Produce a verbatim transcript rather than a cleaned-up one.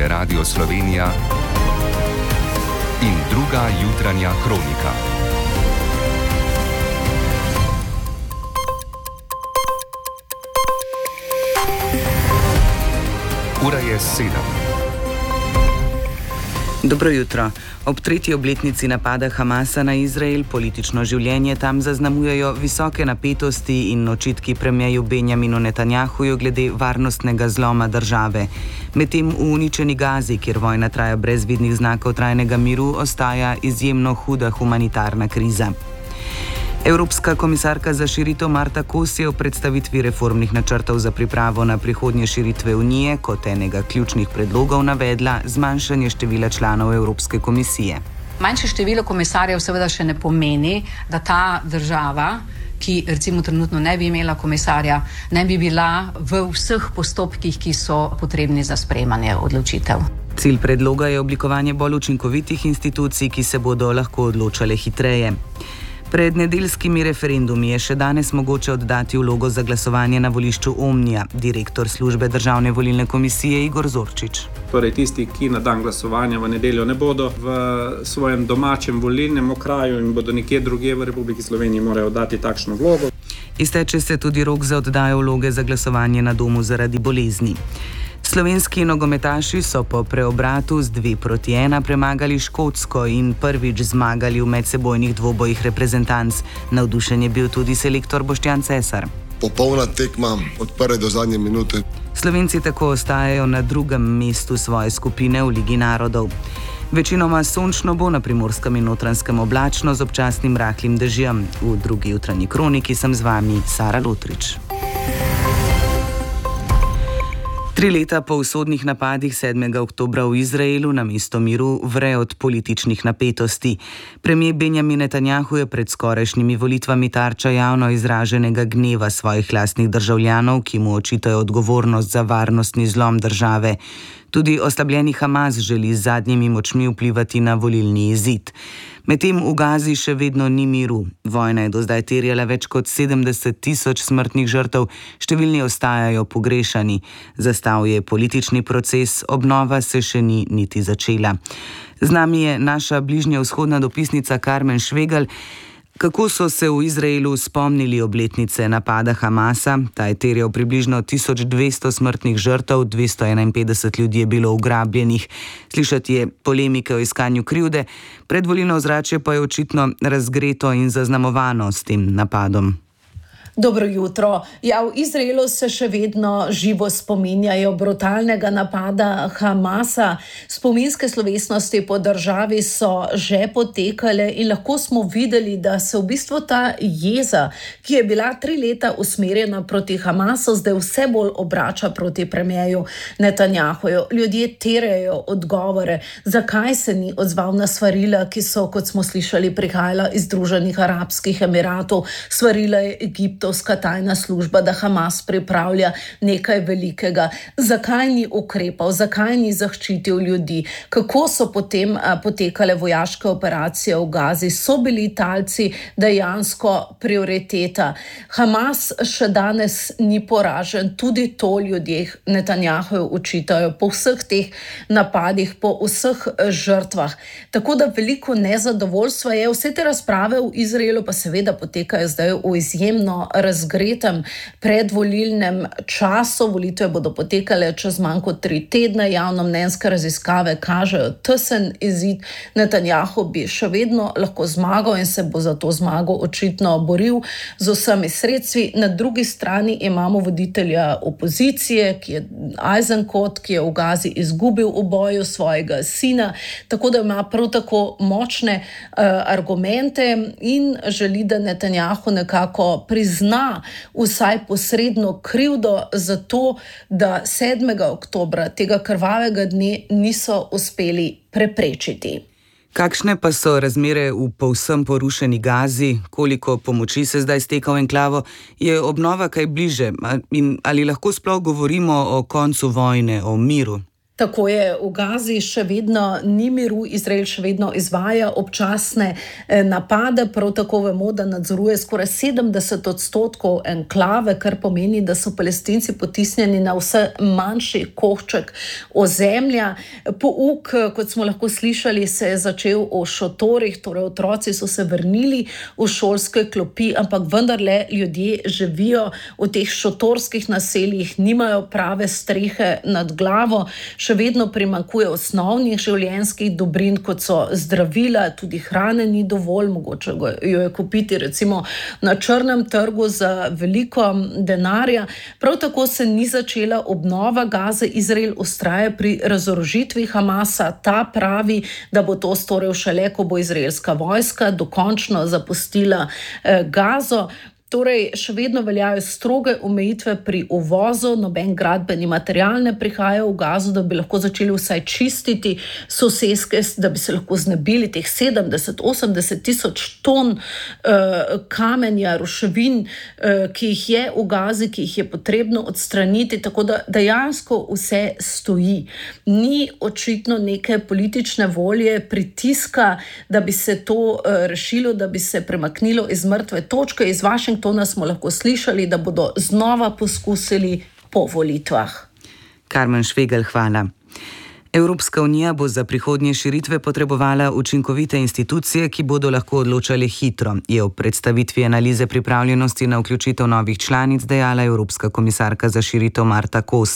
Poslušate Radio Slovenija in druga jutranja kronika. Ura je sedem. Dobro jutro. Ob tretji obletnici napada Hamasa na Izrael politično življenje tam zaznamujejo visoke napetosti in očitki premierju Benjaminu Netanjahuju glede varnostnega zloma države. Medtem v uničeni Gazi, kjer vojna traja brez vidnih znakov trajnega miru, ostaja izjemno huda humanitarna kriza. Evropska komisarka za širitev Marta Kos je v predstavitvi reformnih načrtov za pripravo na prihodnje širitve Unije kot enega ključnih predlogov navedla zmanjšanje števila članov Evropske komisije. Manjše število komisarjev seveda še ne pomeni, da ta država, ki recimo trenutno ne bi imela komisarja, ne bi bila v vseh postopkih, ki so potrebni za sprejemanje odločitev. Cilj predloga je oblikovanje bolj učinkovitih institucij, ki se bodo lahko odločale hitreje. Pred nedeljskimi referendumi je še danes mogoče oddati vlogo za glasovanje na volišču Omnija, direktor službe Državne volilne komisije Igor Zorčič. Torej tisti, ki na dan glasovanja v nedeljo ne bodo v svojem domačem volilnem okraju in bodo nekje drugje v Republiki Sloveniji, morajo oddati takšno vlogo. Izteče se tudi rok za oddajo vloge za glasovanje na domu zaradi bolezni. Slovenski nogometaši so po preobratu z dve proti ena premagali Škotsko in prvič zmagali v medsebojnih dvobojih reprezentanc. Navdušen je bil tudi selektor Boštjan Cesar. Popolna tekma od prve do zadnje minute. Slovenci tako ostajajo na drugem mestu svoje skupine v Ligi narodov. Večinoma sončno bo, na Primorskem in Notranjskem oblačno z občasnim rahlim dežjem. V drugi jutranji kroniki sem z vami Sara Lotrič. Tri leta po usodnih napadih sedmega oktobra v Izraelu namesto miru vre od političnih napetosti. Premier Benjamin Netanjahu je pred skorajšnjimi volitvami tarča javno izraženega gneva svojih lastnih državljanov, ki mu očitajo odgovornost za varnostni zlom države. Tudi oslabljeni Hamas želi z zadnjimi močmi vplivati na volilni izid. Medtem v Gazi še vedno ni miru. Vojna je do zdaj terjala več kot sedemdeset tisoč smrtnih žrtev, številni ostajajo pogrešani. Zastal je politični proces, obnova se še ni niti začela. Z nami je naša bližnja vzhodna dopisnica Karmen Švegelj. Kako so se v Izraelu spomnili obletnice napada Hamasa? Ta je terjal približno tisoč dvesto smrtnih žrtev, dvesto enainpetdeset ljudi je bilo ugrabljenih. Slišati je polemike o iskanju krivde, predvolilno ozračje pa je očitno razgreto in zaznamovano s tem napadom. Dobro jutro. Ja, v Izraelu se še vedno živo spominjajo brutalnega napada Hamasa. Spominske slovesnosti po državi so že potekale in lahko smo videli, da se v bistvu ta jeza, ki je bila tri leta usmerjena proti Hamasu, zdaj vse bolj obrača proti premierju Netanjahuju. Ljudje terjajo odgovore, zakaj se ni odzval na svarila, ki so, kot smo slišali, prihajala iz Združenih arabskih emiratov, svarila je Egiptovska tajna služba, da Hamas pripravlja nekaj velikega. Zakaj ni ukrepal, zakaj ni zaščitil ljudi, kako so potem a, potekale vojaške operacije v Gazi, so bili talci dejansko prioriteta. Hamas še danes ni poražen, tudi to ljudje Netanjahuju učitajo po vseh teh napadih, po vseh žrtvah. Tako da veliko nezadovoljstva je, vse te razprave v Izraelu pa seveda potekajo zdaj v izjemno razgretem predvolilnem času. Volitve bodo potekale čez manj kot tri tedne. Javnomnenjske raziskave kažejo tesen izid. Netanjahu bi še vedno lahko zmagal in se bo za to zmago očitno boril z vsemi sredstvi. Na drugi strani imamo voditelja opozicije, ki je Eisenkot, ki je v Gazi izgubil v boju svojega sina, tako da ima prav tako močne uh, argumente in želi, da Netanjahu nekako prizna zna vsaj posredno krivdo za to, da sedmega oktobra tega krvavega dne niso uspeli preprečiti. Kakšne pa so razmere v povsem porušeni Gazi? Koliko pomoči se zdaj steka v enklavo? Je obnova kaj bliže? In ali lahko sploh govorimo o koncu vojne, o miru? Tako je, v Gazi še vedno ni miru, Izrael še vedno izvaja občasne napade, prav tako vemo, da nadzoruje skoraj sedemdeset odstotkov enklave, kar pomeni, da so Palestinci potisnjeni na vse manjši košček ozemlja. Pouk, kot smo lahko slišali, se je začel v šotorih, torej otroci so se vrnili v šolske klopi, ampak vendarle ljudje živijo v teh šotorskih naseljih, nimajo prave strehe nad glavo. Še vedno primanjkuje osnovnih življenjskih dobrin, kot so zdravila, tudi hrane ni dovolj, mogoče jo je kupiti recimo na črnem trgu za veliko denarja. Prav tako se ni začela obnova Gaze. Izrael vztraja pri razorožitvi Hamasa. Ta pravi, da bo to storil šele, ko bo izraelska vojska dokončno zapustila eh, Gazo. Torej, še vedno veljajo stroge omejitve pri uvozu, noben gradbeni material ne prihaja v Gazo, da bi lahko začeli vsaj čistiti soseske, da bi se lahko znebili teh sedemdeset, osemdeset tisoč ton uh, kamenja, ruševin, uh, ki jih je v Gazi, ki jih je potrebno odstraniti, tako da dejansko vse stoji. Ni očitno neke politične volje, pritiska, da bi se to uh, rešilo, da bi se premaknilo iz mrtve točke. Iz Washingtona To nas smo lahko slišali, da bodo znova poskusili po volitvah. Karmen Švegel, hvala. Evropska unija bo za prihodnje širitve potrebovala učinkovite institucije, ki bodo lahko odločale hitro, je v predstavitvi analize pripravljenosti na vključitev novih članic dejala Evropska komisarka za širitev Marta Kos.